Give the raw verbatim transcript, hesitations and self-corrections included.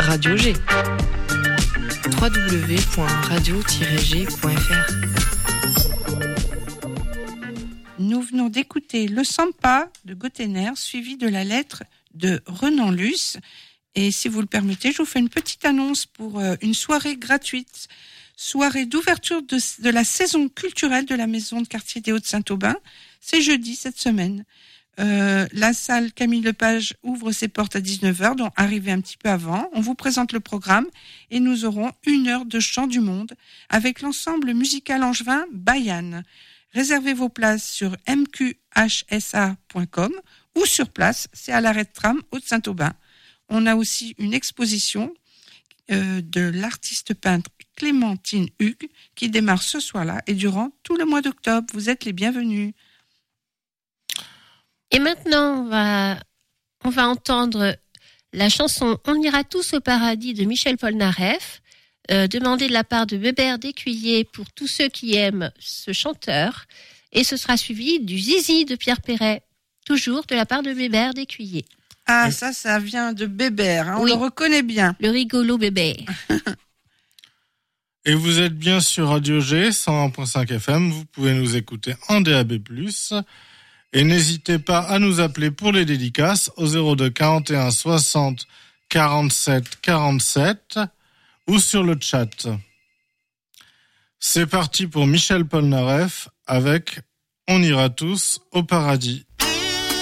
Radio G. w w w point radio tiret g point f r. Nous venons d'écouter le Sampa de Gotenner, suivi de la lettre de Renan Luce. Et si vous le permettez, je vous fais une petite annonce pour euh, une soirée gratuite, soirée d'ouverture de, de la saison culturelle de la maison de quartier des Hauts-de-Saint-Aubin. C'est jeudi cette semaine. Euh, la salle Camille Lepage ouvre ses portes à dix-neuf heures, donc arrivez un petit peu avant. On vous présente le programme et nous aurons une heure de chant du monde avec l'ensemble musical angevin Bayan. Réservez vos places sur m q h s a point com ou sur place, c'est à l'arrêt de tram Hauts-de-Saint-Aubin. On a aussi une exposition euh, de l'artiste peintre Clémentine Hugues qui démarre ce soir-là et durant tout le mois d'octobre. Vous êtes les bienvenus. Et maintenant, on va, on va entendre la chanson « On ira tous au paradis » de Michel Polnareff, euh, demandée de la part de Bébert d'Écuyer pour tous ceux qui aiment ce chanteur. Et ce sera suivi du Zizi de Pierre Perret, toujours de la part de Bébert d'Écuyer. Ah, ça, ça vient de Bébert, hein, on oui. le reconnaît bien. Le rigolo Bébert. Et vous êtes bien sur Radio G, cent un virgule cinq F M, vous pouvez nous écouter en D A B plus. Et n'hésitez pas à nous appeler pour les dédicaces au zéro deux quarante et un soixante quarante-sept quarante-sept ou sur le chat. C'est parti pour Michel Polnareff avec « On ira tous au paradis ».